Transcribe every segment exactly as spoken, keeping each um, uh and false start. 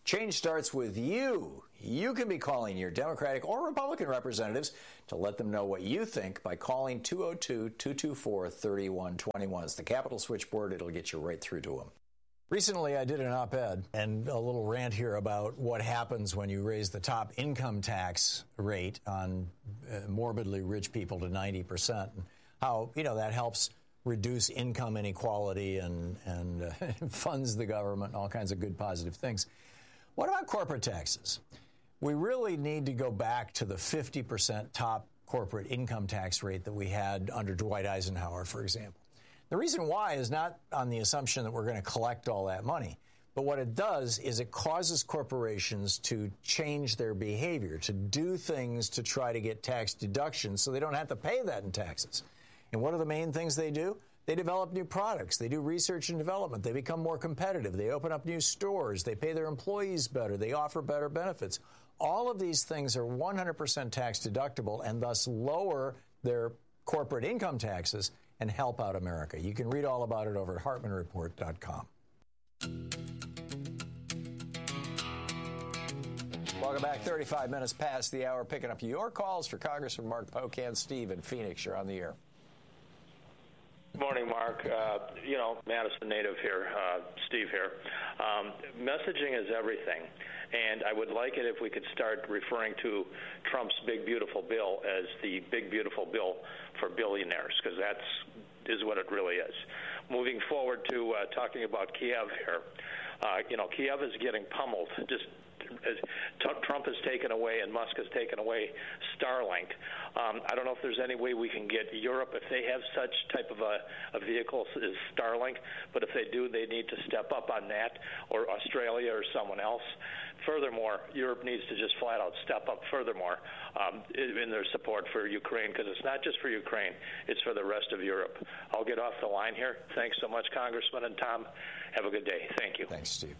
Change starts with you. You can be calling your Democratic or Republican representatives to let them know what you think by calling two oh two, two two four, three one two one. It's the Capitol switchboard. It'll get you right through to them. Recently, I did an op-ed and a little rant here about what happens when you raise the top income tax rate on uh, morbidly rich people to ninety percent, and how, you know, that helps reduce income inequality and, and uh, funds the government and all kinds of good positive things. What about corporate taxes? We really need to go back to the fifty percent top corporate income tax rate that we had under Dwight Eisenhower, for example. The reason why is not on the assumption that we're going to collect all that money, but what it does is it causes corporations to change their behavior, to do things to try to get tax deductions so they don't have to pay that in taxes. And what are the main things they do? They develop new products. They do research and development. They become more competitive. They open up new stores. They pay their employees better. They offer better benefits. All of these things are one hundred percent tax deductible and thus lower their corporate income taxes and help out America. You can read all about it over at Hartman Report dot com. Welcome back. thirty-five minutes past the hour, picking up your calls for Congressman Mark Pocan. Steve in Phoenix, you're on the air. Good morning, Mark. Uh, you know, Madison native here, uh, Steve here. Um, messaging is everything, and I would like it if we could start referring to Trump's big, beautiful bill as the big, beautiful bill for billionaires, because that's is what it really is. Moving forward to uh, talking about Kiev here, uh, you know, Kiev is getting pummeled. Just as Trump has taken away and Musk has taken away Starlink. Um, I don't know if there's any way we can get Europe, if they have such type of a, a vehicle as Starlink, but if they do, they need to step up on that, or Australia or someone else. Furthermore, Europe needs to just flat out step up furthermore um, in their support for Ukraine, because it's not just for Ukraine, it's for the rest of Europe. I'll get off the line here. Thanks so much, Congressman and Tom. Have a good day. Thank you. Thanks, Steve.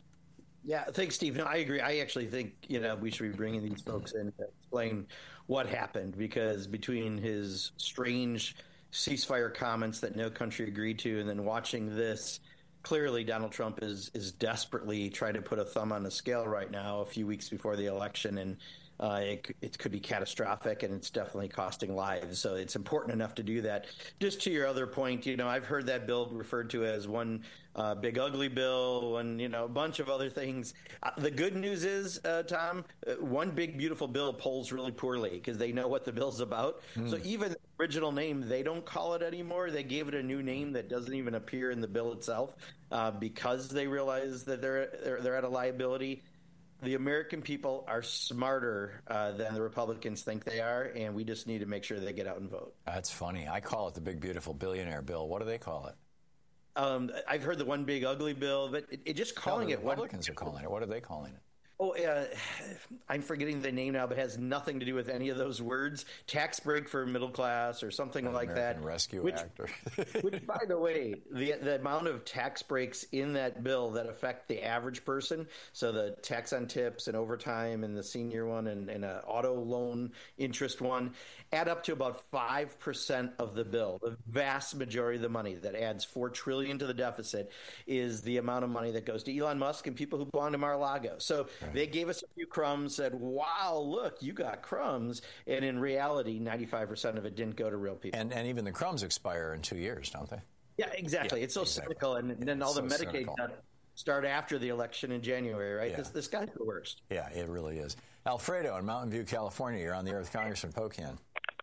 Yeah, thanks, Steve. No, I agree. I actually think, you know, we should be bringing these folks in to explain what happened, because between his strange ceasefire comments that no country agreed to and then watching this, clearly Donald Trump is is desperately trying to put a thumb on the scale right now, a few weeks before the election, and uh, it, it could be catastrophic, and it's definitely costing lives. So it's important enough to do that. Just to your other point, you know, I've heard that bill referred to as one uh, big ugly bill, and, you know, a bunch of other things. Uh, the good news is, uh, Tom, uh, one big beautiful bill polls really poorly because they know what the bill's about. Mm. So even the original name, they don't call it anymore. They gave it a new name that doesn't even appear in the bill itself uh, because they realize that they're, they're they're at a liability. The American people are smarter uh, than the Republicans think they are, and we just need to make sure they get out and vote. That's funny. I call it the big, beautiful billionaire bill. What do they call it? Um, I've heard the one big, ugly bill, but it, it just calling no, the it. Republicans one, are calling it. What are they calling it? Oh, uh, I'm forgetting the name now, but it has nothing to do with any of those words. Tax break for middle class or something An like American that. Rescue which, Act. Or which, by the way, the the amount of tax breaks in that bill that affect the average person, so the tax on tips and overtime and the senior one and, and an auto loan interest one, add up to about five percent of the bill. The vast majority of the money that adds four trillion dollars to the deficit is the amount of money that goes to Elon Musk and people who belong to Mar-a-Lago. So they gave us a few crumbs, said, wow, look, you got crumbs. And in reality, ninety-five percent of it didn't go to real people. And, and even the crumbs expire in two years, don't they? Yeah, exactly. Yeah, it's so exactly. cynical. And, and then all it's the so Medicaid that start after the election in January, right? Yeah. This, this guy's the worst. Yeah, it really is. Alfredo in Mountain View, California. You're on the air with Congressman Pocan.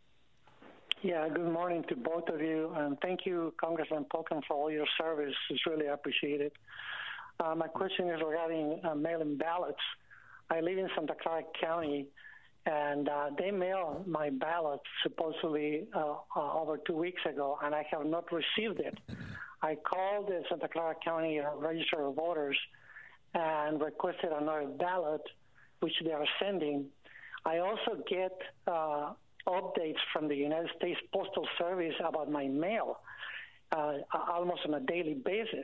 Yeah, good morning to both of you. And thank you, Congressman Pocan, for all your service. It's really appreciated. Uh, my question is regarding uh, mail-in ballots. I live in Santa Clara County, and uh, they mailed my ballot supposedly uh, uh, over two weeks ago, and I have not received it. I called the Santa Clara County Register of Voters and requested another ballot, which they are sending. I also get uh, updates from the United States Postal Service about my mail uh, almost on a daily basis.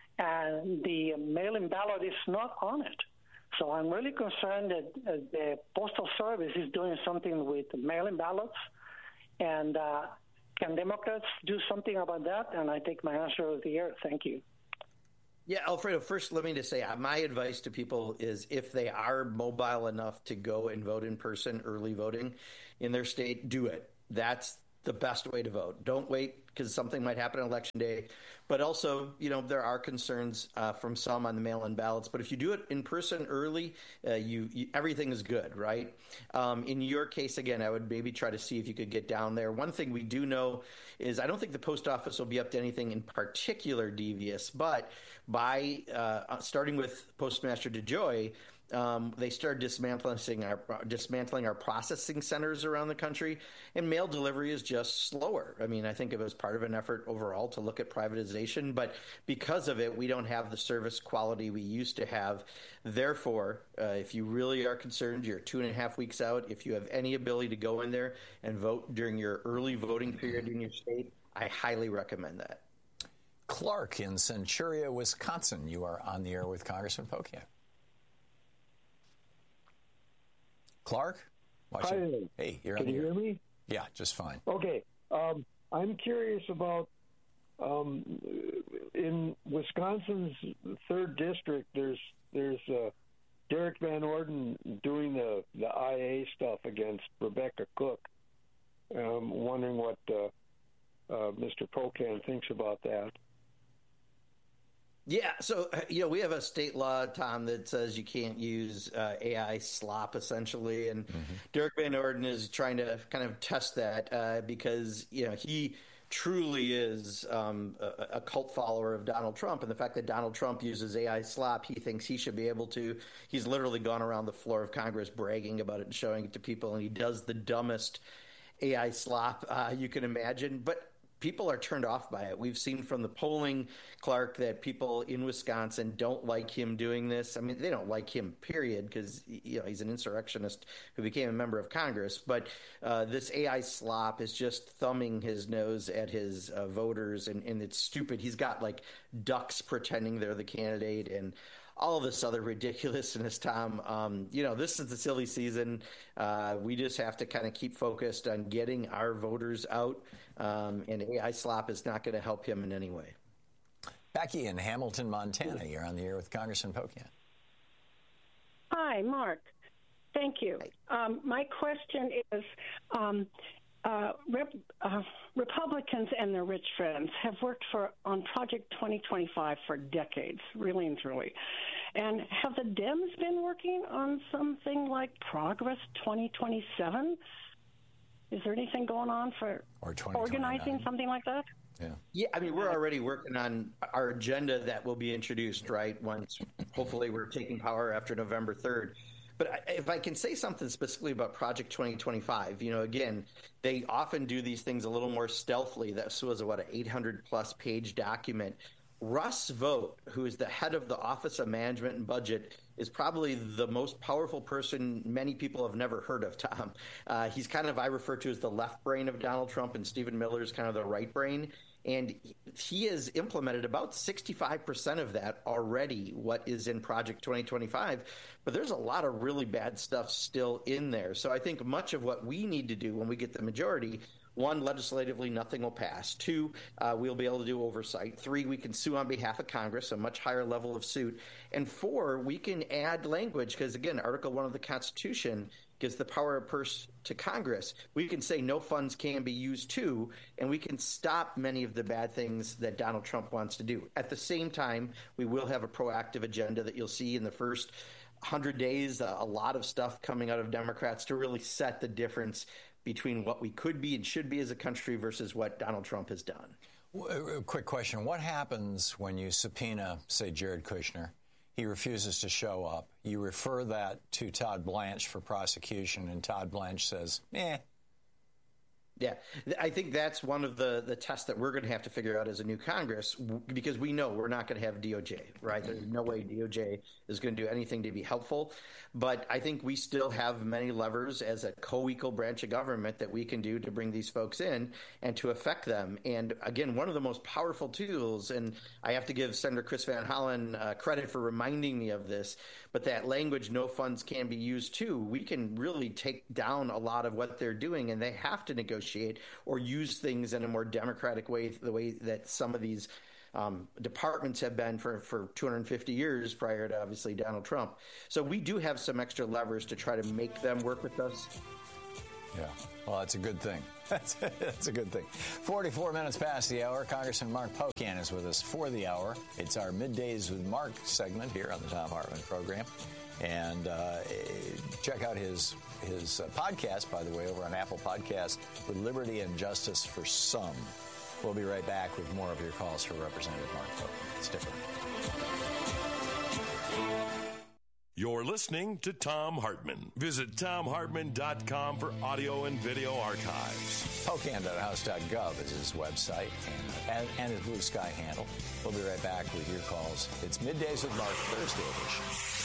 And the mail-in ballot is not on it. So I'm really concerned that uh, the Postal Service is doing something with mail-in ballots. And uh, – Can Democrats do something about that? And I take my answer of the air. Thank you. Yeah, Alfredo, first let me just say my advice to people is if they are mobile enough to go and vote in person, early voting in their state, do it. That's the best way to vote. Don't wait because something might happen on election day. But also, you know, there are concerns uh, from some on the mail-in ballots. But if you do it in person early, uh, you, you everything is good, right? Um, in your case, again, I would maybe try to see if you could get down there. One thing we do know is I don't think the post office will be up to anything in particular devious, but by uh, starting with Postmaster DeJoy, Um, they started dismantling our dismantling our processing centers around the country, and mail delivery is just slower. I mean, I think it was part of an effort overall to look at privatization, but because of it, we don't have the service quality we used to have. Therefore, uh, if you really are concerned, you're two and a half weeks out. If you have any ability to go in there and vote during your early voting period in your state, I highly recommend that. Clark in Centuria, Wisconsin, you are on the air with Congressman Pocan. Clark? Hi. It. Hey, you're Can on the you air. hear me? Yeah, just fine. Okay. Um, I'm curious about um, in Wisconsin's third district. There's there's uh, Derek Van Orden doing the the I A stuff against Rebecca Cook. I'm wondering what uh, uh, Mister Pocan thinks about that. Yeah, so, you know, we have a state law, Tom, that says you can't use uh, A I slop, essentially, and mm-hmm. Derek Van Orden is trying to kind of test that uh, because, you know, he truly is um, a, a cult follower of Donald Trump, and the fact that Donald Trump uses A I slop, he thinks he should be able to. He's literally gone around the floor of Congress bragging about it and showing it to people, and he does the dumbest A I slop uh, you can imagine, but people are turned off by it. We've seen from the polling, Clark, that people in Wisconsin don't like him doing this. I mean, they don't like him, period, because you know he's an insurrectionist who became a member of Congress. But uh, this A I slop is just thumbing his nose at his uh, voters, and, and it's stupid. He's got like ducks pretending they're the candidate, and all of this other ridiculousness, Tom. Um, you know, this is the silly season. Uh, we just have to kind of keep focused on getting our voters out, um, and A I slop is not going to help him in any way. Becky in Hamilton, Montana, you're on the air with Congressman Pocan. Hi, Mark. Thank you. Um, my question is, um, uh, Rep, uh, Republicans and their rich friends have worked for on Project twenty twenty-five for decades, really and truly. And have the Dems been working on something like Progress twenty twenty-seven? Is there anything going on for or organizing something like that? Yeah. Yeah, I mean, we're already working on our agenda that will be introduced, right, once hopefully we're taking power after November third. But if I can say something specifically about Project twenty twenty-five, you know, again, they often do these things a little more stealthily. This was, what, an eight hundred plus page document. Russ Vought, who is the head of the Office of Management and Budget, is probably the most powerful person many people have never heard of, Tom. Uh, he's kind of, I refer to as the left brain of Donald Trump, and Stephen Miller is kind of the right brain. And he has implemented about sixty-five percent of that already, what is in Project twenty twenty-five. But there's a lot of really bad stuff still in there. So I think much of what we need to do when we get the majority, one, legislatively, nothing will pass. Two, uh, we'll be able to do oversight. Three, we can sue on behalf of Congress, a much higher level of suit. And four, we can add language because, again, Article one of the Constitution gives the power of purse to Congress. We can say no funds can be used to, and we can stop many of the bad things that Donald Trump wants to do. At the same time, we will have a proactive agenda that you'll see in the first one hundred days, uh, a lot of stuff coming out of Democrats to really set the difference between what we could be and should be as a country versus what Donald Trump has done. A quick question. What happens when you subpoena, say, Jared Kushner? He refuses to show up. You refer that to Todd Blanche for prosecution, and Todd Blanche says, eh. Yeah, I think that's one of the, the tests that we're going to have to figure out as a new Congress, because we know we're not going to have D O J, right? There's no way D O J is going to do anything to be helpful. But I think we still have many levers as a co-equal branch of government that we can do to bring these folks in and to affect them. And again, one of the most powerful tools, and I have to give Senator Chris Van Hollen uh, credit for reminding me of this, but that language, no funds can be used to, we can really take down a lot of what they're doing, and they have to negotiate or use things in a more democratic way, the way that some of these um, departments have been for, for two hundred fifty years prior to, obviously, Donald Trump. So we do have some extra levers to try to make them work with us. Yeah, well, that's a good thing. That's, that's a good thing. forty-four minutes past the hour. Congressman Mark Pocan is with us for the hour. It's our Middays with Mark segment here on the Thom Hartmann program. And uh, check out his his uh, podcast, by the way, over on Apple Podcasts, with Liberty and Justice for Some. We'll be right back with more of your calls for Representative Mark Pocan. Stick around. You're listening to Thom Hartmann. Visit thom hartmann dot com for audio and video archives. Pocan dot house dot gov is his website and, and, and his Blue Sky handle. We'll be right back with your calls. It's Middays with Mark, Thursday edition.